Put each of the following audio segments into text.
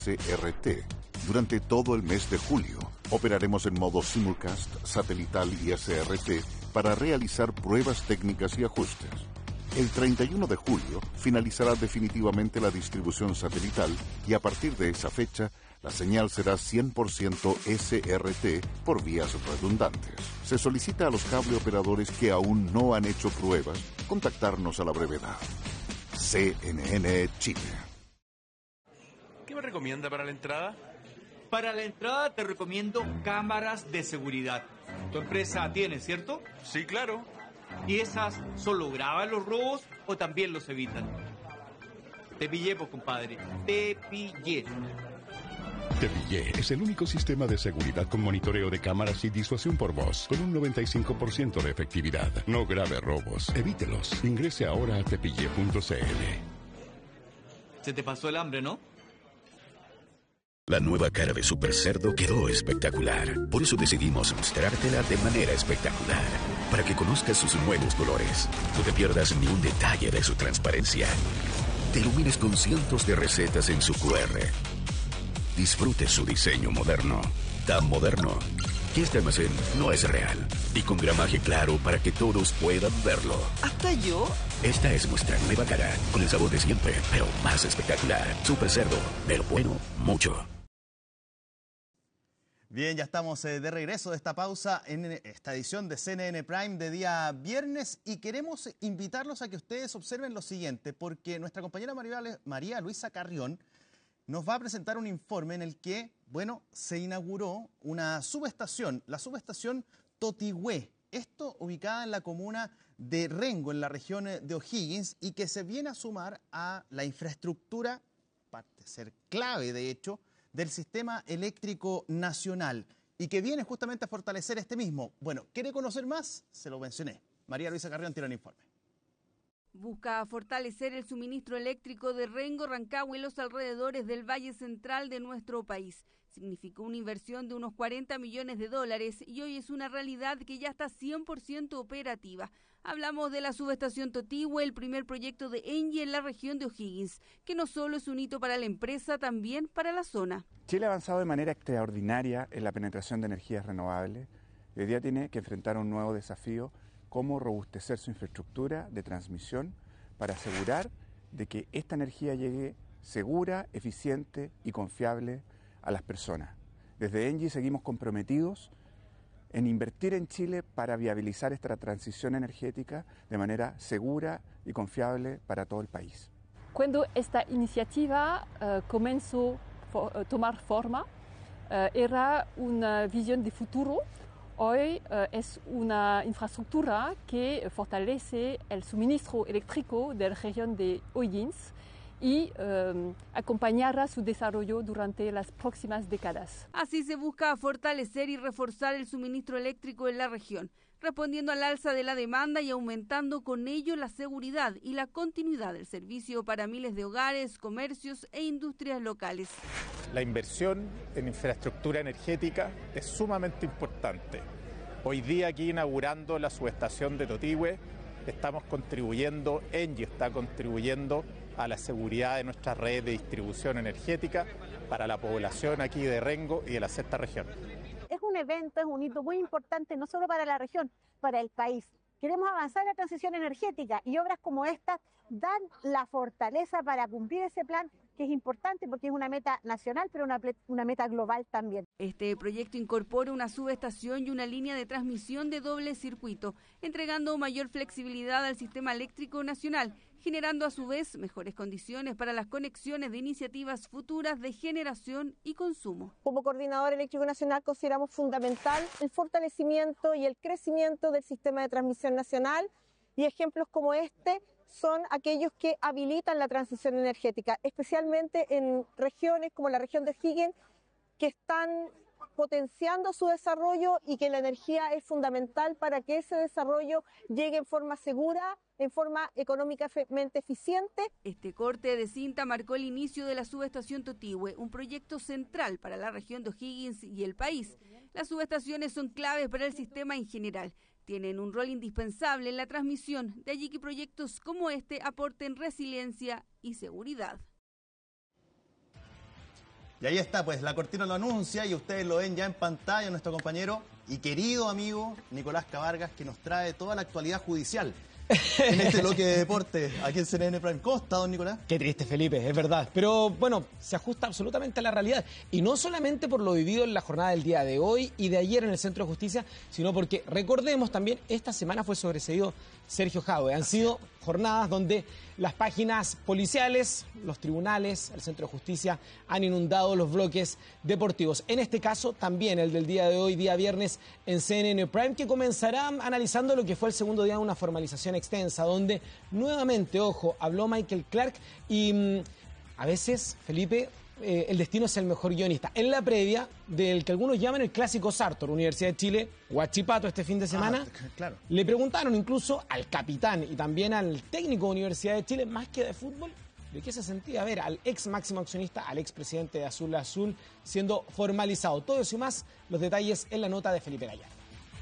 CRT. Durante todo el mes de julio, operaremos en modo simulcast, satelital y SRT para realizar pruebas técnicas y ajustes. El 31 de julio finalizará definitivamente la distribución satelital y a partir de esa fecha, la señal será 100% SRT por vías redundantes. Se solicita a los cable operadores que aún no han hecho pruebas contactarnos a la brevedad. CNN Chile. ¿Qué me recomienda para la entrada? Para la entrada te recomiendo cámaras de seguridad. Tu empresa tiene, ¿cierto? Sí, claro. ¿Y esas solo graban los robos o también los evitan? Te pillé, pues, compadre. Te pillé. Te Pillé es el único sistema de seguridad con monitoreo de cámaras y disuasión por voz, con un 95% de efectividad. No grave robos, evítelos. Ingrese ahora a tepillé.cl. Se te pasó el hambre, ¿no? La nueva cara de Super Cerdo quedó espectacular. Por eso decidimos mostrártela de manera espectacular. Para que conozcas sus nuevos colores. No te pierdas ni un detalle de su transparencia. Te ilumines con cientos de recetas en su QR. Disfrute su diseño moderno. Tan moderno que este almacén no es real. Y con gramaje claro para que todos puedan verlo. ¿Hasta yo? Esta es nuestra nueva cara. Con el sabor de siempre, pero más espectacular. Super Cerdo. De lo bueno, mucho. Bien, ya estamos de regreso de esta pausa en esta edición de CNN Prime de día viernes y queremos invitarlos a que ustedes observen lo siguiente, porque nuestra compañera María Luisa Carrión nos va a presentar un informe en el que, bueno, se inauguró una subestación, la subestación Totigüé, esto ubicada en la comuna de Rengo, en la región de O'Higgins, y que se viene a sumar a la infraestructura, parte ser clave de hecho, del sistema eléctrico nacional y que viene justamente a fortalecer este mismo. Bueno, ¿quiere conocer más? Se lo mencioné. María Luisa Carrión tiene el informe. Busca fortalecer el suministro eléctrico de Rengo, Rancagua y los alrededores del Valle Central de nuestro país. Significó una inversión de unos 40 millones de dólares y hoy es una realidad que ya está 100% operativa. Hablamos de la subestación Totigüé, el primer proyecto de ENGIE en la región de O'Higgins, que no solo es un hito para la empresa, también para la zona. Chile ha avanzado de manera extraordinaria en la penetración de energías renovables. Hoy día tiene que enfrentar un nuevo desafío, cómo robustecer su infraestructura de transmisión para asegurar de que esta energía llegue segura, eficiente y confiable a las personas. Desde ENGIE seguimos comprometidos en invertir en Chile para viabilizar esta transición energética de manera segura y confiable para todo el país. Cuando esta iniciativa comenzó a tomar forma, era una visión de futuro. Hoy es una infraestructura que fortalece el suministro eléctrico de la región de O'Higgins y acompañará su desarrollo durante las próximas décadas. Así se busca fortalecer y reforzar el suministro eléctrico en la región, respondiendo al alza de la demanda y aumentando con ello la seguridad y la continuidad del servicio para miles de hogares, comercios e industrias locales. La inversión en infraestructura energética es sumamente importante. Hoy día aquí inaugurando la subestación de Totigüé, estamos contribuyendo, ENGIE está contribuyendo a la seguridad de nuestra red de distribución energética para la población aquí de Rengo y de la sexta región. Es un evento, es un hito muy importante no solo para la región, para el país. Queremos avanzar en la transición energética y obras como estas dan la fortaleza para cumplir ese plan, que es importante porque es una meta nacional, pero una meta global también. Este proyecto incorpora una subestación y una línea de transmisión de doble circuito, entregando mayor flexibilidad al sistema eléctrico nacional, generando a su vez mejores condiciones para las conexiones de iniciativas futuras de generación y consumo. Como Coordinador Eléctrico Nacional consideramos fundamental el fortalecimiento y el crecimiento del sistema de transmisión nacional, y ejemplos como este son aquellos que habilitan la transición energética, especialmente en regiones como la región de O'Higgins, que están potenciando su desarrollo y que la energía es fundamental para que ese desarrollo llegue en forma segura, en forma económicamente eficiente. Este corte de cinta marcó el inicio de la subestación Totigüé, un proyecto central para la región de O'Higgins y el país. Las subestaciones son claves para el sistema en general. Tienen un rol indispensable en la transmisión, de allí que proyectos como este aporten resiliencia y seguridad. Y ahí está, pues la cortina lo anuncia y ustedes lo ven ya en pantalla, nuestro compañero y querido amigo Nicolás Cavargas, que nos trae toda la actualidad judicial en este bloque de deporte aquí en CNN Prime. ¿Cómo está, don Nicolás? Qué triste, Felipe, es verdad. Pero bueno, se ajusta absolutamente a la realidad. Y no solamente por lo vivido en la jornada del día de hoy y de ayer en el Centro de Justicia, sino porque, recordemos también, esta semana fue sobreseído Sergio Jadwe. Han sido jornadas donde las páginas policiales, los tribunales, el Centro de Justicia han inundado los bloques deportivos. En este caso, también el del día de hoy, día viernes, en CNN Prime, que comenzará analizando lo que fue el segundo día de una formalización extensa, donde nuevamente, ojo, habló Michael Clark y a veces, Felipe, el destino es el mejor guionista. En la previa del que algunos llaman el clásico Sartor, Universidad de Chile, Huachipato este fin de semana, claro. Le preguntaron incluso al capitán y también al técnico de Universidad de Chile, más que de fútbol, de qué se sentía ver al ex máximo accionista, al ex presidente de Azul Azul, siendo formalizado. Todo eso y más, los detalles en la nota de Felipe Gallardo.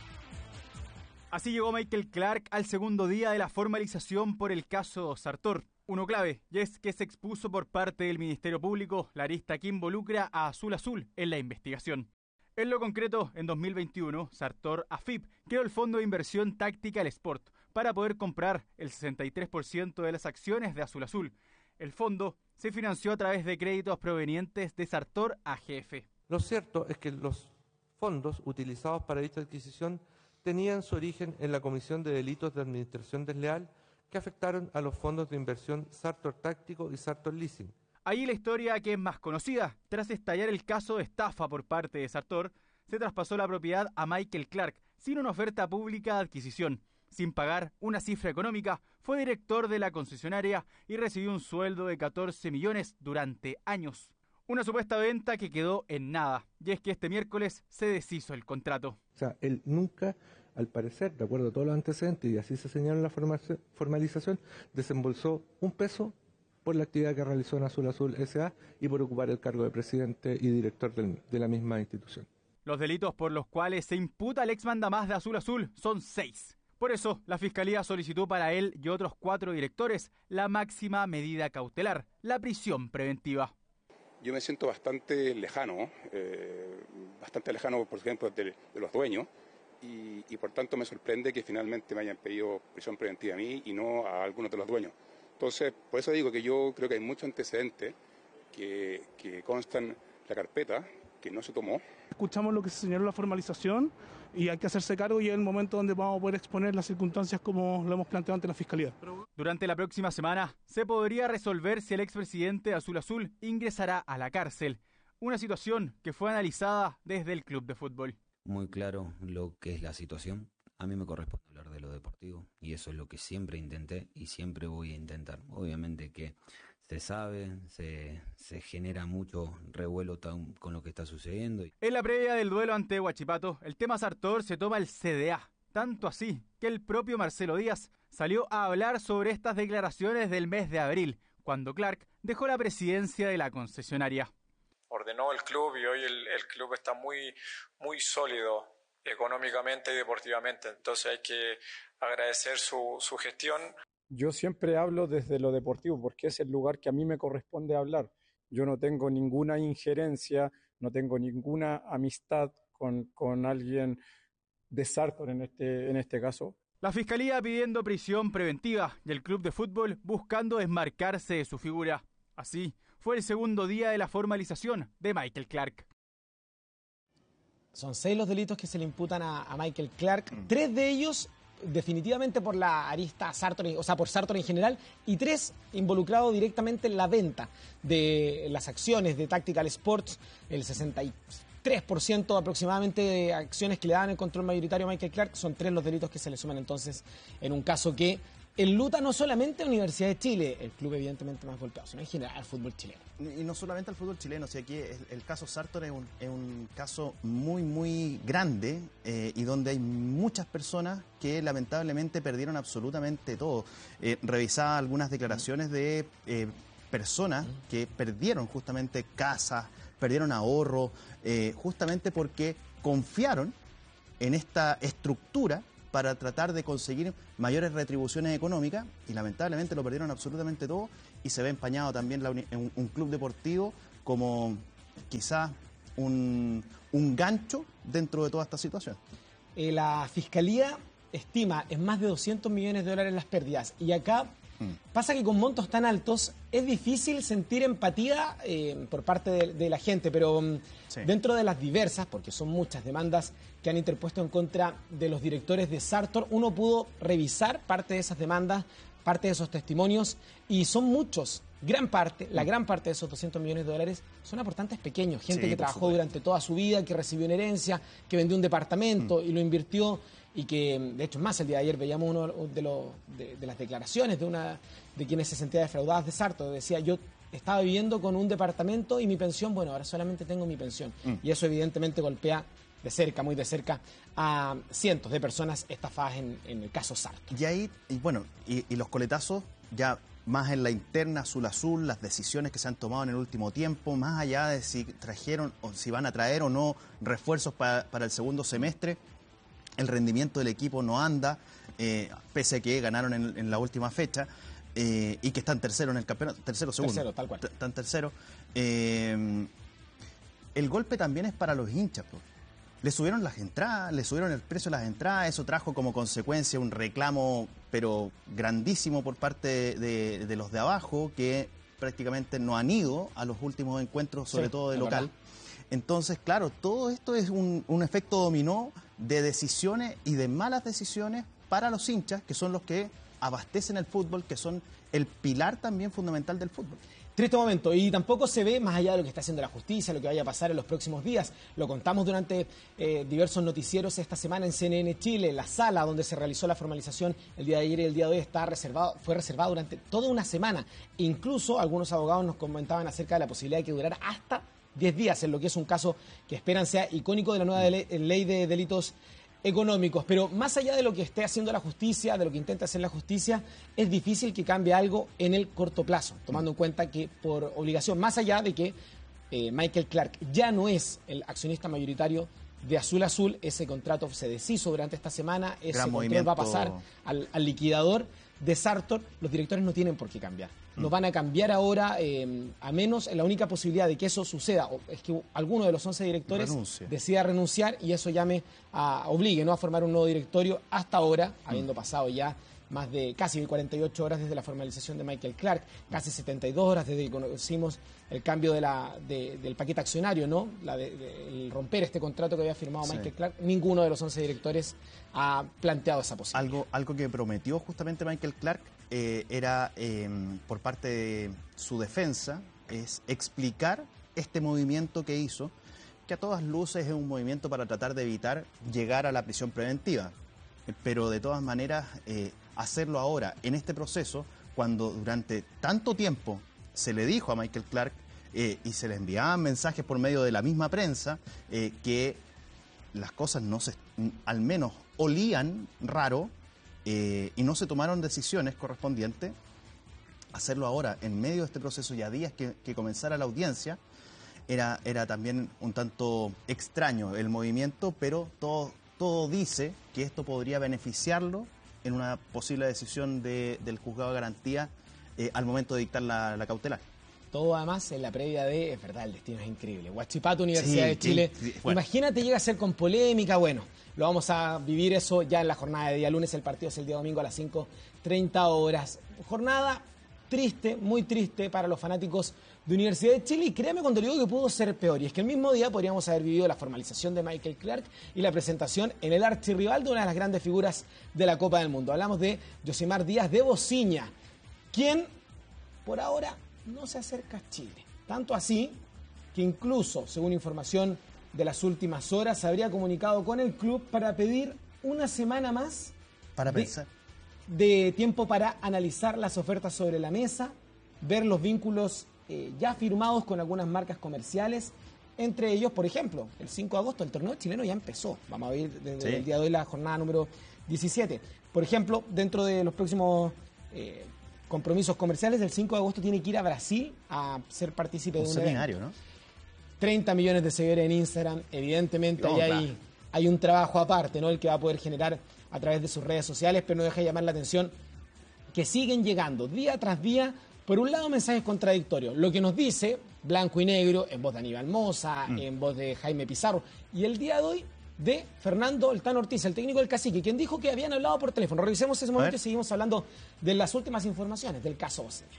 Así llegó Michael Clark al segundo día de la formalización por el caso Sartor. Uno clave, y es que se expuso por parte del Ministerio Público la arista que involucra a Azul Azul en la investigación. En lo concreto, en 2021, Sartor AFIP creó el Fondo de Inversión Tactical Sport para poder comprar el 63% de las acciones de Azul Azul. El fondo se financió a través de créditos provenientes de Sartor AGF. Lo cierto es que los fondos utilizados para dicha adquisición tenían su origen en la Comisión de Delitos de Administración Desleal que afectaron a los fondos de inversión Sartor Táctico y Sartor Leasing. Ahí la historia que es más conocida. Tras estallar el caso de estafa por parte de Sartor, se traspasó la propiedad a Michael Clark sin una oferta pública de adquisición. Sin pagar una cifra económica, fue director de la concesionaria y recibió un sueldo de 14 millones durante años. Una supuesta venta que quedó en nada. Y es que este miércoles se deshizo el contrato. O sea, él nunca, al parecer, de acuerdo a todos los antecedentes, y así se señala en la formalización, desembolsó un peso por la actividad que realizó en Azul Azul S.A. y por ocupar el cargo de presidente y director de la misma institución. Los delitos por los cuales se imputa al ex mandamás de Azul Azul son 6. Por eso, la Fiscalía solicitó para él y otros 4 directores la máxima medida cautelar, la prisión preventiva. Yo me siento bastante lejano, por ejemplo, de los dueños, y por tanto me sorprende que finalmente me hayan pedido prisión preventiva a mí y no a algunos de los dueños. Entonces, por eso digo que yo creo que hay muchos antecedentes que constan en la carpeta, que no se tomó. Escuchamos lo que se señaló en la formalización y hay que hacerse cargo y es el momento donde vamos a poder exponer las circunstancias como lo hemos planteado ante la Fiscalía. Durante la próxima semana se podría resolver si el expresidente Azul Azul ingresará a la cárcel, una situación que fue analizada desde el club de fútbol. Muy claro lo que es la situación. A mí me corresponde hablar de lo deportivo y eso es lo que siempre intenté y siempre voy a intentar. Obviamente que se sabe, se genera mucho revuelo con lo que está sucediendo. En la previa del duelo ante Huachipato, el tema Sartor se toma el CDA. Tanto así que el propio Marcelo Díaz salió a hablar sobre estas declaraciones del mes de abril, cuando Clark dejó la presidencia de la concesionaria. Ordenó el club y hoy el club está muy sólido económicamente y deportivamente. Entonces hay que agradecer su gestión. Yo siempre hablo desde lo deportivo porque es el lugar que a mí me corresponde hablar. Yo no tengo ninguna injerencia, no tengo ninguna amistad con alguien de Sartor en este caso. La Fiscalía pidiendo prisión preventiva y el club de fútbol buscando desmarcarse de su figura. Así fue el segundo día de la formalización de Michael Clark. Son 6 los delitos que se le imputan a Michael Clark, 3 de ellos definitivamente por la arista Sartor, o sea, por Sartor en general, y 3 involucrados directamente en la venta de las acciones de Tactical Sports, el 63% aproximadamente de acciones que le dan el control mayoritario a Michael Clark. Son 3 los delitos que se le suman entonces en un caso que enluta no solamente a la Universidad de Chile, el club evidentemente más golpeado, sino en general al fútbol chileno. Y no solamente al fútbol chileno, si aquí el caso Sartor es un caso muy grande y donde hay muchas personas que lamentablemente perdieron absolutamente todo. Revisaba algunas declaraciones de personas que perdieron justamente casas, perdieron ahorro, justamente porque confiaron en esta estructura para tratar de conseguir mayores retribuciones económicas y lamentablemente lo perdieron absolutamente todo y se ve empañado también un club deportivo como quizás un gancho dentro de toda esta situación. La Fiscalía estima en más de 200 millones de dólares las pérdidas. Y acá pasa que con montos tan altos es difícil sentir empatía por parte de la gente, pero dentro de las diversas, porque son muchas demandas que han interpuesto en contra de los directores de Sartor, uno pudo revisar parte de esas demandas, parte de esos testimonios, y son muchos. La gran parte de esos 200 millones de dólares son aportantes pequeños, gente que trabajó durante toda su vida, que recibió una herencia, que vendió un departamento y lo invirtió, y que, de hecho, es más, el día de ayer veíamos uno de las declaraciones de quienes se sentían defraudadas de Sartor. Decía, yo estaba viviendo con un departamento y mi pensión, bueno, ahora solamente tengo mi pensión. Y eso evidentemente golpea de cerca, muy de cerca, a cientos de personas estafadas en el caso Sartor. Y ahí, y los coletazos ya más en la interna azul-azul, las decisiones que se han tomado en el último tiempo, más allá de si trajeron o si van a traer o no refuerzos para el segundo semestre, el rendimiento del equipo no anda, pese a que ganaron en la última fecha y que están tercero en el campeonato, segundo. Tercero, tal cual. Están tercero. El golpe también es para los hinchas, pues. Le subieron las entradas, le subieron el precio de las entradas, eso trajo como consecuencia un reclamo, pero grandísimo por parte de los de abajo, que prácticamente no han ido a los últimos encuentros, sobre todo de local. Verdad. Entonces, claro, todo esto es un efecto dominó de decisiones y de malas decisiones para los hinchas, que son los que abastecen el fútbol, que son el pilar también fundamental del fútbol. Triste momento, y tampoco se ve más allá de lo que está haciendo la justicia, lo que vaya a pasar en los próximos días. Lo contamos durante diversos noticieros esta semana en CNN Chile. La sala donde se realizó la formalización el día de ayer y el día de hoy fue reservada durante toda una semana. Incluso algunos abogados nos comentaban acerca de la posibilidad de que durara hasta 10 días, en lo que es un caso que esperan sea icónico de la nueva ley de delitos económicos. Pero más allá de lo que esté haciendo la justicia, de lo que intenta hacer la justicia, es difícil que cambie algo en el corto plazo, tomando en cuenta que por obligación, más allá de que Michael Clark ya no es el accionista mayoritario de Azul Azul, ese contrato se deshizo durante esta semana, ese control va a pasar al liquidador de Sartor, los directores no tienen por qué cambiar. No van a cambiar ahora, a menos la única posibilidad de que eso suceda es que alguno de los 11 directores decida renunciar y eso obligue, ¿no?, a formar un nuevo directorio. Hasta ahora, habiendo pasado ya más de casi 48 horas desde la formalización de Michael Clark, casi 72 horas desde que conocimos el cambio del paquete accionario, ¿no?, el romper este contrato que había firmado Michael Clark, ninguno de los 11 directores ha planteado esa posibilidad. Algo que prometió justamente Michael Clark era, por parte de su defensa, es explicar este movimiento que hizo, que a todas luces es un movimiento para tratar de evitar llegar a la prisión preventiva. Pero de todas maneras, hacerlo ahora, en este proceso, cuando durante tanto tiempo se le dijo a Michael Clark y se le enviaban mensajes por medio de la misma prensa que las cosas al menos olían raro y no se tomaron decisiones correspondientes, hacerlo ahora, en medio de este proceso y a días que comenzara la audiencia, era también un tanto extraño el movimiento, pero todo dice que esto podría beneficiarlo en una posible decisión del juzgado de garantía al momento de dictar la cautelar. Todo además en la previa es verdad, el destino es increíble. Huachipato, Universidad de Chile. Bueno. Imagínate, llega a ser con polémica, bueno, lo vamos a vivir eso ya en la jornada de día lunes, el partido es el día domingo a las 5:30 horas. Jornada triste, muy triste para los fanáticos de Universidad de Chile, y créame cuando digo que pudo ser peor, y es que el mismo día podríamos haber vivido la formalización de Michael Clark y la presentación en el archirrival de una de las grandes figuras de la Copa del Mundo. Hablamos de Yosimar Díaz de Bociña, quien por ahora no se acerca a Chile. Tanto así que incluso, según información de las últimas horas, se habría comunicado con el club para pedir una semana más de tiempo para analizar las ofertas sobre la mesa, ver los vínculos ya firmados con algunas marcas comerciales, entre ellos, por ejemplo, el 5 de agosto el torneo chileno ya empezó. Vamos a ver desde el día de hoy la jornada número 17. Por ejemplo, dentro de los próximos compromisos comerciales, el 5 de agosto tiene que ir a Brasil a ser partícipe de un seminario, ¿no? 30 millones de seguidores en Instagram, evidentemente hay un trabajo aparte, ¿no?, el que va a poder generar a través de sus redes sociales, pero no deja de llamar la atención que siguen llegando día tras día, por un lado, mensajes contradictorios. Lo que nos dice Blanco y Negro, en voz de Aníbal Mosa, en voz de Jaime Pizarro, y el día de hoy de Fernando El Tano Ortiz, el técnico del Cacique, quien dijo que habían hablado por teléfono. Revisemos ese momento y seguimos hablando de las últimas informaciones del caso Bosnia.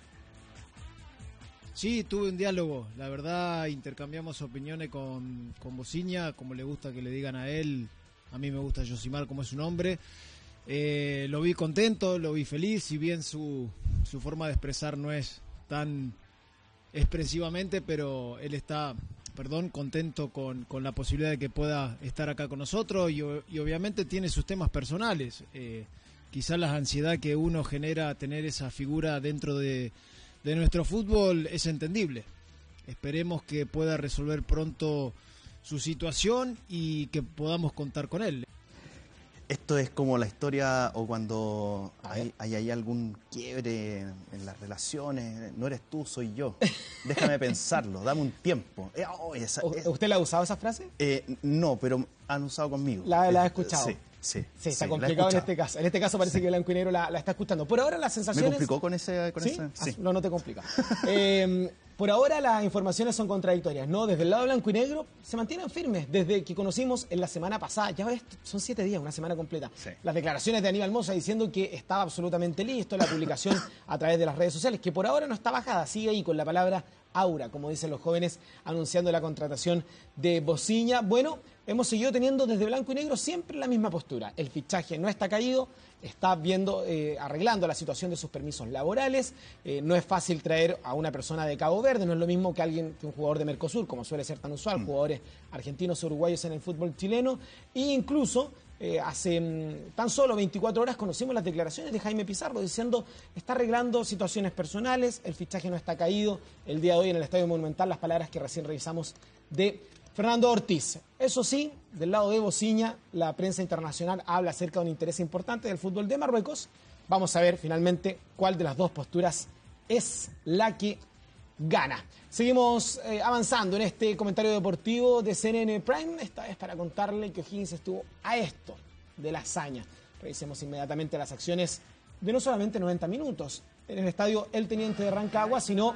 Sí, tuve un diálogo, la verdad intercambiamos opiniones con Bociña, como le gusta que le digan a él, a mí me gusta Josimar como es su nombre. Lo vi contento, lo vi feliz, si bien su forma de expresar no es tan expresivamente, pero él está, contento con la posibilidad de que pueda estar acá con nosotros y obviamente tiene sus temas personales. Quizás la ansiedad que uno genera tener esa figura dentro de nuestro fútbol es entendible. Esperemos que pueda resolver pronto su situación y que podamos contar con él. Esto es como la historia o cuando hay algún quiebre en las relaciones. No eres tú, soy yo. Déjame pensarlo, dame un tiempo. ¿Usted la ha usado esa frase? No, pero han usado conmigo. ¿La ha escuchado? Sí, está complicado en este caso. En este caso parece que Blanco y Negro la está escuchando. Por ahora las sensaciones... ¿Me complicó con esa? Sí. No te complica. Por ahora las informaciones son contradictorias, ¿no? Desde el lado blanco y negro se mantienen firmes desde que conocimos en la semana pasada, ya ves, son 7 días, una semana completa, las declaraciones de Aníbal Mosa diciendo que estaba absolutamente listo, la publicación a través de las redes sociales, que por ahora no está bajada, sigue ahí con la palabra aura, como dicen los jóvenes, anunciando la contratación de Bociña. Bueno, hemos seguido teniendo desde blanco y negro siempre la misma postura. El fichaje no está caído, está viendo, arreglando la situación de sus permisos laborales. No es fácil traer a una persona de Cabo Verde, no es lo mismo que un jugador de Mercosur, como suele ser tan usual, jugadores argentinos o uruguayos en el fútbol chileno. E incluso hace tan solo 24 horas conocimos las declaraciones de Jaime Pizarro diciendo está arreglando situaciones personales, el fichaje no está caído. El día de hoy en el Estadio Monumental las palabras que recién revisamos de Fernando Ortiz. Eso sí, del lado de Bociña, la prensa internacional habla acerca de un interés importante del fútbol de Marruecos. Vamos a ver finalmente cuál de las dos posturas es la que gana. Seguimos avanzando en este comentario deportivo de CNN Prime, esta vez para contarle que O'Higgins estuvo a esto de la hazaña. Revisemos inmediatamente las acciones de no solamente 90 minutos en el estadio El Teniente de Rancagua, sino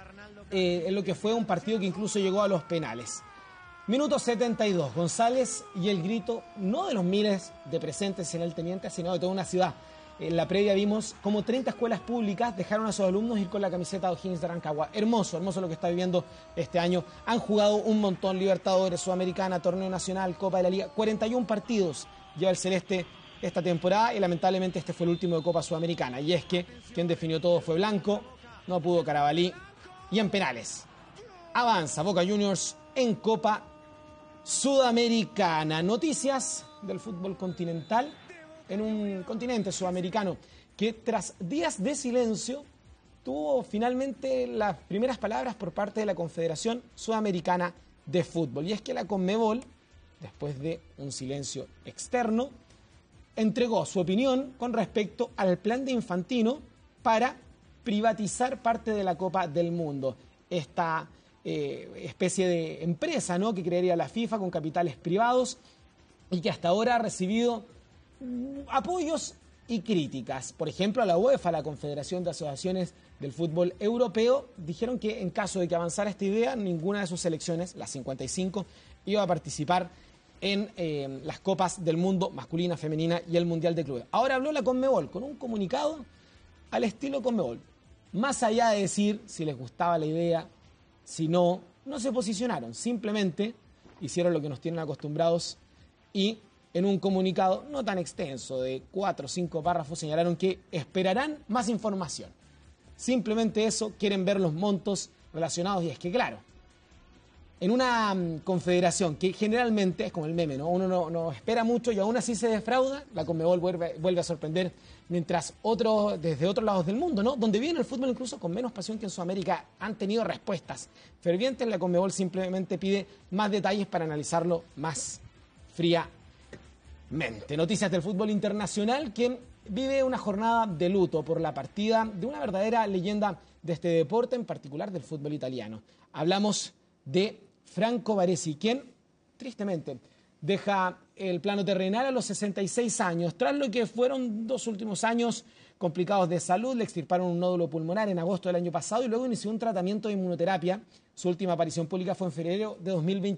en lo que fue un partido que incluso llegó a los penales. Minuto 72, González y el grito, no de los miles de presentes en el Teniente, sino de toda una ciudad. En la previa vimos cómo 30 escuelas públicas dejaron a sus alumnos ir con la camiseta de O'Higgins de Rancagua. Hermoso, hermoso lo que está viviendo este año. Han jugado un montón, Libertadores, Sudamericana, Torneo Nacional, Copa de la Liga. 41 partidos lleva el Celeste esta temporada y lamentablemente este fue el último de Copa Sudamericana. Y es que quien definió todo fue Blanco, no pudo Carabalí. Y en penales avanza Boca Juniors en Copa Sudamericana. Noticias del fútbol continental en un continente sudamericano que tras días de silencio tuvo finalmente las primeras palabras por parte de la Confederación Sudamericana de Fútbol. Y es que la Conmebol, después de un silencio externo, entregó su opinión con respecto al plan de Infantino para privatizar parte de la Copa del Mundo. Esta especie de empresa, ¿no?, que crearía la FIFA con capitales privados y que hasta ahora ha recibido apoyos y críticas. Por ejemplo, a la UEFA, la Confederación de Asociaciones del Fútbol Europeo, dijeron que en caso de que avanzara esta idea, ninguna de sus selecciones, las 55, iba a participar en las Copas del Mundo masculina, femenina y el Mundial de Clubes. Ahora habló la Conmebol con un comunicado al estilo Conmebol. Más allá de decir si les gustaba la idea, si no, no se posicionaron. Simplemente hicieron lo que nos tienen acostumbrados y en un comunicado no tan extenso, de 4 o 5 párrafos, señalaron que esperarán más información. Simplemente eso, quieren ver los montos relacionados. Y es que, claro, en una confederación que generalmente es como el meme, ¿no? Uno no espera mucho y aún así se defrauda, la Conmebol vuelve a sorprender, mientras otros, desde otros lados del mundo, ¿no?, donde viene el fútbol incluso con menos pasión que en Sudamérica, han tenido respuestas fervientes, la Conmebol simplemente pide más detalles para analizarlo más fríamente. Noticias del fútbol internacional, quien vive una jornada de luto por la partida de una verdadera leyenda de este deporte, en particular del fútbol italiano. Hablamos de Franco Baresi, quien tristemente deja el plano terrenal a los 66 años, tras lo que fueron 2 últimos años complicados de salud. Le extirparon un nódulo pulmonar en agosto del año pasado y luego inició un tratamiento de inmunoterapia Su última aparición pública fue en febrero de 2021.